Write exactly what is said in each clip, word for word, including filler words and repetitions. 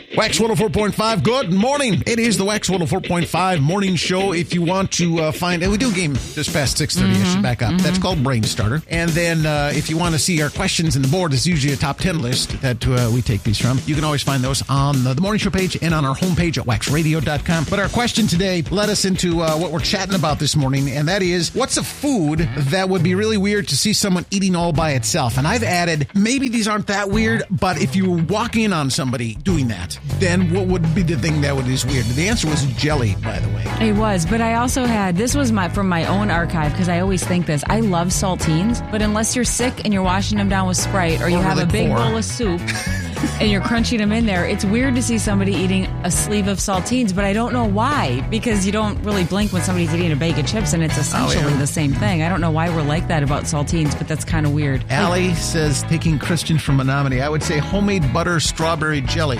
Wax one oh four point five, good morning. It is the Wax one oh four point five morning show. If you want to uh, find, and we do a game just past six thirty, mm-hmm. I should back up. Mm-hmm. That's called Brain Starter. And then uh, if you want to see our questions in the board, it's usually a top ten list that uh, we take these from. You can always find those on the, the morning show page and on our homepage at wax radio dot com. But our question today led us into uh, what we're chatting about this morning, and that is, what's a food that would be really weird to see someone eating all by itself? And I've added, maybe these aren't that weird, but if you walk in on somebody doing that, then what would be the thing that would is weird? The answer was jelly, by the way. It was, but I also had, this was my from my own archive, because I always think this. I love saltines, but unless you're sick and you're washing them down with Sprite, or you have a big bowl of soup and you're crunching them in there, it's weird to see somebody eating a sleeve of saltines, but I don't know why, because you don't really blink when somebody's eating a bag of chips, and it's essentially oh, yeah. the same thing. I don't know why we're like that about saltines, but that's kind of weird. Allie like, says, taking Christian from Menominee, I would say homemade butter strawberry jelly.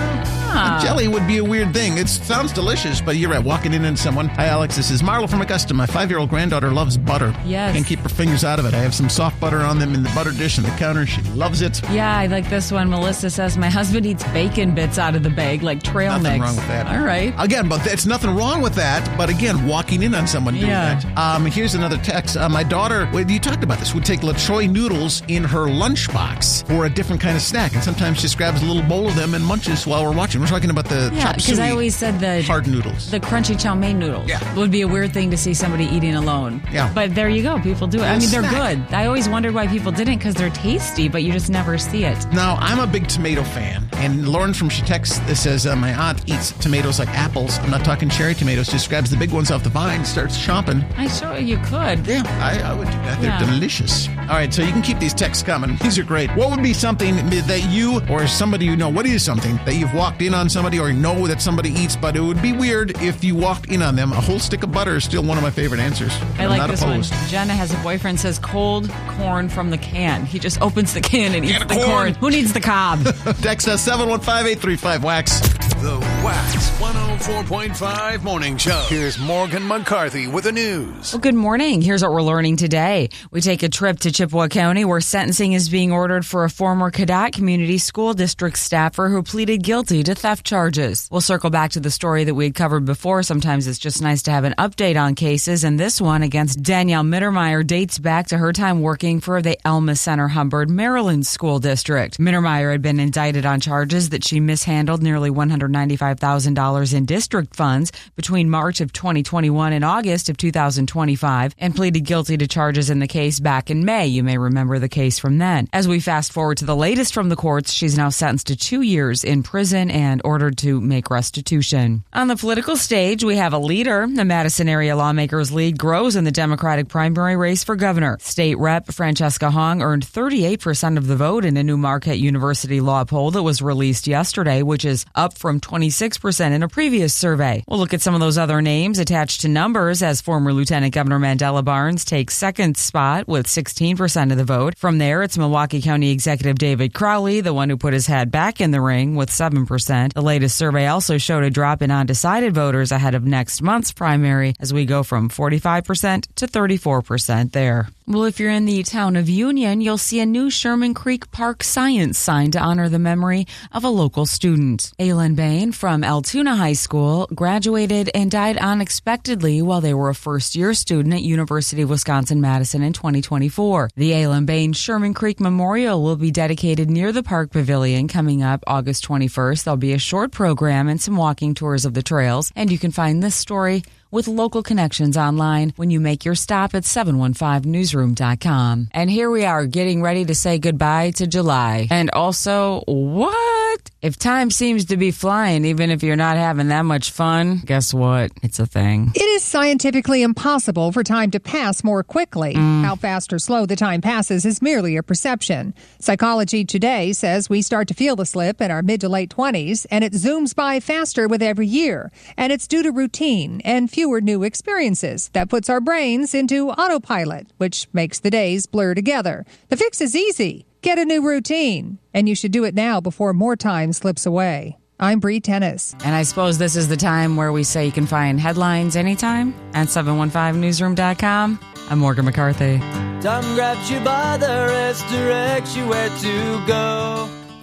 A jelly would be a weird thing. It sounds delicious, but you're right. Walking in on someone. Hi, Alex. This is Marla from Augusta. My five-year-old granddaughter loves butter. Yes. Can't keep her fingers out of it. I have some soft butter on them in the butter dish on the counter. She loves it. Yeah, I like this one. Melissa says, my husband eats bacon bits out of the bag, like trail nothing mix. Nothing wrong with that. All right. Again, but there's nothing wrong with that. But again, walking in on someone doing yeah. that. Um, here's another text. Uh, my daughter, well, you talked about this, would take LaTroy noodles in her lunchbox for a different kind of snack. And sometimes just grabs a little bowl of them and munches while we're watching. We're talking about the yeah. Yeah, because I always said the hard noodles, the crunchy chow mein noodles, yeah. would be a weird thing to see somebody eating alone. Yeah, but there you go, people do it. I mean, they're snack. good. I always wondered why people didn't, because they're tasty, but you just never see it. Now, I'm a big tomato fan, and Lauren from Shetex says uh, my aunt eats tomatoes like apples. I'm not talking cherry tomatoes. Just grabs the big ones off the vine, starts chomping. I sure you could. Yeah, I, I would do that. They're yeah. delicious. All right, so you can keep these texts coming. These are great. What would be something that you or somebody you know? What is something that you've walked in on somebody or know that somebody eats? But it would be weird if you walked in on them. A whole stick of butter is still one of my favorite answers. I I'm like not this opposed. one. Jenna has a boyfriend, says cold corn from the can. He just opens the can and eats Can the corn. corn. Who needs the cob? Text us seven one five, eight three five, wax. The Wax one oh four point five Morning Show. Here's Morgan McCarthy with the news. Well, good morning. Here's what we're learning today. We take a trip to Chippewa County, where sentencing is being ordered for a former Cadott Community School District staffer who pleaded guilty to theft charges. We'll circle back to the story that we had covered before. Sometimes it's just nice to have an update on cases, and this one against Danielle Mittermeier dates back to her time working for the Elma Center Humbird, Maryland School District. Mittermeier had been indicted on charges that she mishandled nearly one hundred ninety-five thousand dollars in district funds between March of twenty twenty-one and August of two thousand twenty-five, and pleaded guilty to charges in the case back in May. You may remember the case from then. As we fast forward to the latest from the courts, she's now sentenced to two years in prison and ordered to make restitution. On the political stage, we have a leader. The Madison area lawmakers' lead grows in the Democratic primary race for governor. State Rep Francesca Hong earned thirty-eight percent of the vote in a new Marquette University law poll that was released yesterday, which is up from twenty-six percent in a previous survey. We'll look at some of those other names attached to numbers, as former Lieutenant Governor Mandela Barnes takes second spot with sixteen percent of the vote. From there, it's Milwaukee County Executive David Crowley, the one who put his head back in the ring, with seven percent. The latest survey also showed a drop in undecided voters ahead of next month's primary, as we go from forty-five percent to thirty-four percent there. Well, if you're in the town of Union, you'll see a new Sherman Creek Park science sign to honor the memory of a local student. Aylin Bain from Altoona High School graduated and died unexpectedly while they were a first-year student at University of Wisconsin-Madison in twenty twenty-four. The Aylin Bain Sherman Creek Memorial will be dedicated near the Park Pavilion coming up August twenty-first. There'll be a short program and some walking tours of the trails, and you can find this story with local connections online when you make your stop at seven one five newsroom dot com. And here we are getting ready to say goodbye to July. And also, what? If time seems to be flying, even if you're not having that much fun, guess what? It's a thing. It is scientifically impossible for time to pass more quickly. Mm. How fast or slow the time passes is merely a perception. Psychology Today says we start to feel the slip in our mid to late twenties, and it zooms by faster with every year. And it's due to routine and fewer new experiences. That puts our brains into autopilot, which makes the days blur together. The fix is easy. Get a new routine. And you should do it now before more time slips away. I'm Bree Tennis. And I suppose this is the time where we say you can find headlines anytime at seven one five newsroom dot com. I'm Morgan McCarthy. Time grabs you by the wrist, directs you where to go.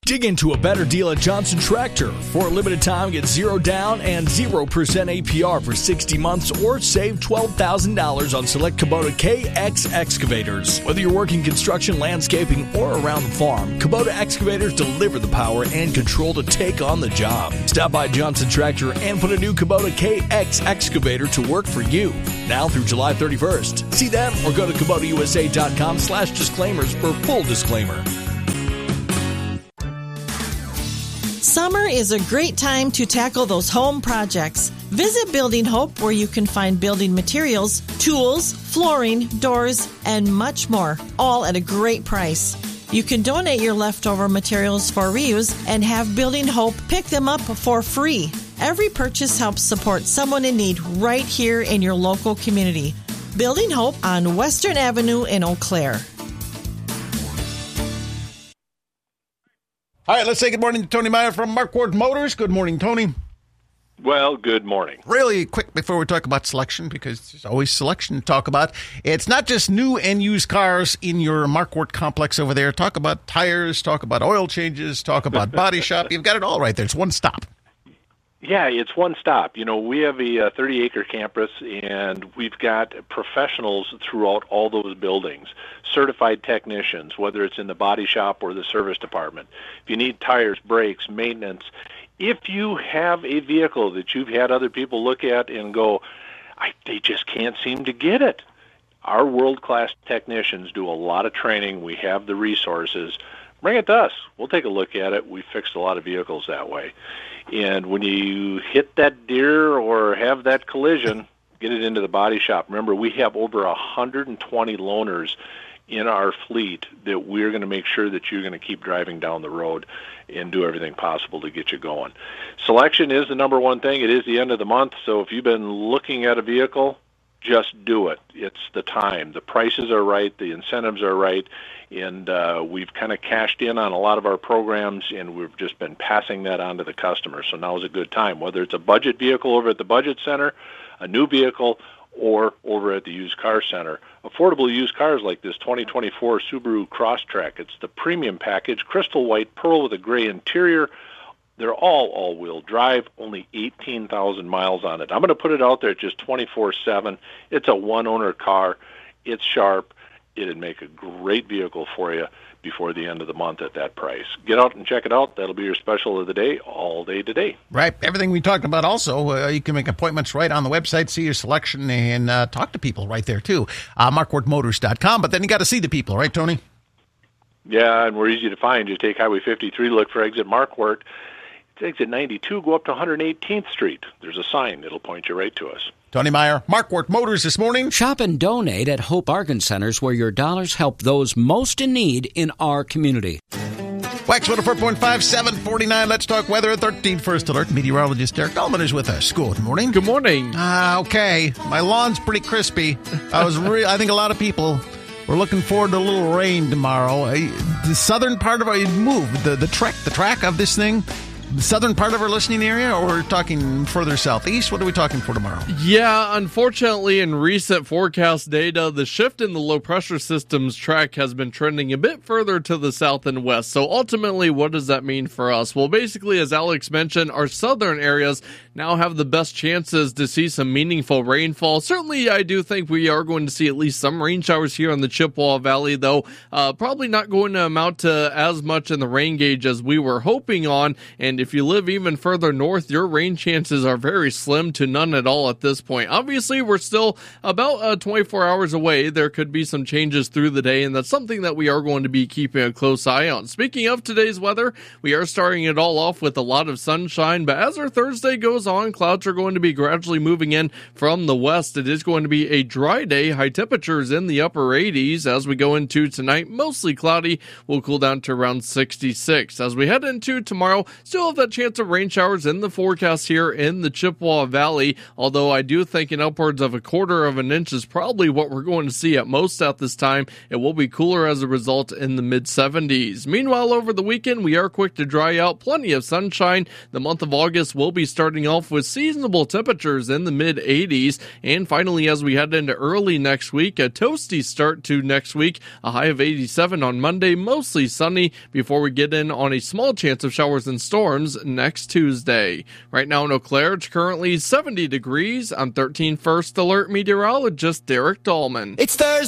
Dig into a better deal at Johnson Tractor. For a limited time, get zero down and zero percent A P R for sixty months or save twelve thousand dollars on select Kubota K X excavators. Whether you're working construction, landscaping, or around the farm, Kubota excavators deliver the power and control to take on the job. Stop by Johnson Tractor and put a new Kubota K X excavator to work for you. Now through July thirty-first. See them or go to Kubota U S A dot com slash disclaimers for full disclaimer. Summer is a great time to tackle those home projects. Visit Building Hope, where you can find building materials, tools, flooring, doors, and much more, all at a great price. You can donate your leftover materials for reuse and have Building Hope pick them up for free. Every purchase helps support someone in need right here in your local community. Building Hope on Western Avenue in Eau Claire. All right, let's say good morning to Tony Meyer from Marquardt Motors. Good morning, Tony. Well, good morning. Really quick before we talk about selection, because there's always selection to talk about. It's not just new and used cars in your Marquardt complex over there. Talk about tires, talk about oil changes, talk about body shop. You've got it all right there. It's one stop. Yeah, it's one stop. You know, we have a thirty-acre campus, and we've got professionals throughout all those buildings, certified technicians, whether it's in the body shop or the service department. If you need tires, brakes, maintenance, if you have a vehicle that you've had other people look at and go, I, they just can't seem to get it, our world-class technicians do a lot of training. We have the resources. Bring it to us. We'll take a look at it. We fixed a lot of vehicles that way. And when you hit that deer or have that collision, get it into the body shop. Remember, we have over one hundred twenty loaners in our fleet that we're going to make sure that you're going to keep driving down the road and do everything possible to get you going. Selection is the number one thing. It is the end of the month, so if you've been looking at a vehicle, just do it. It's the time. The prices are right. The incentives are right. And uh, we've kind of cashed in on a lot of our programs, and we've just been passing that on to the customer. So now is a good time, whether it's a budget vehicle over at the Budget Center, a new vehicle, or over at the Used Car Center. Affordable used cars like this twenty twenty-four Subaru Crosstrek. It's the premium package, crystal white pearl with a gray interior. They're all all-wheel drive, only eighteen thousand miles on it. I'm going to put it out there at just twenty-four seven. It's a one-owner car. It's sharp. It'd make a great vehicle for you before the end of the month at that price. Get out and check it out. That'll be your special of the day, all day today. Right. Everything we talked about also, uh, you can make appointments right on the website, see your selection, and uh, talk to people right there, too. Uh, Marquardt Motors dot com. But then you got to see the people, right, Tony? Yeah, and we're easy to find. You take Highway fifty-three, look for exit Marquardt. It's exit ninety-two, go up to one hundred eighteenth Street. There's a sign. It'll point you right to us. Tony Meyer, Marquardt Motors this morning. Shop and donate at Hope Bargain Centers, where your dollars help those most in need in our community. Wax one oh four point five, seven forty-nine. Let's talk weather at thirteen. First alert, meteorologist Derek Dahlman is with us. Good morning. Good morning. Ah, uh, okay. My lawn's pretty crispy. I was re- I think a lot of people were looking forward to a little rain tomorrow. Uh, the southern part of our move, the, the trek, the track of this thing, the southern part of our listening area, or we're talking further southeast? What are we talking for tomorrow? Yeah, unfortunately, in recent forecast data, the shift in the low-pressure system's track has been trending a bit further to the south and west. So ultimately, what does that mean for us? Well, basically, as Alex mentioned, our southern areas now have the best chances to see some meaningful rainfall. Certainly, I do think we are going to see at least some rain showers here in the Chippewa Valley, though uh, probably not going to amount to as much in the rain gauge as we were hoping on. And if you live even further north, your rain chances are very slim to none at all at this point. Obviously, we're still about uh, twenty-four hours away. There could be some changes through the day, and that's something that we are going to be keeping a close eye on. Speaking of today's weather, we are starting it all off with a lot of sunshine, but as our Thursday goes on, clouds are going to be gradually moving in from the west. It is going to be a dry day. High temperatures in the upper eighties. As we go into tonight, mostly cloudy. We'll cool down to around sixty-six. As we head into tomorrow, still still have that chance of rain showers in the forecast here in the Chippewa Valley, although I do think an upwards of a quarter of an inch is probably what we're going to see at most at this time. It will be cooler as a result in the mid seventies. Meanwhile, over the weekend, we are quick to dry out. Plenty of sunshine. The month of August will be starting off with seasonable temperatures in the mid eighties. And finally, as we head into early next week, a toasty start to next week. A high of eighty-seven on Monday, mostly sunny, before we get in on a small chance of showers and storms next Tuesday. Right now in Eau Claire, it's currently seventy degrees. I'm thirteen First Alert meteorologist Derek Dahlman. It's Thursday.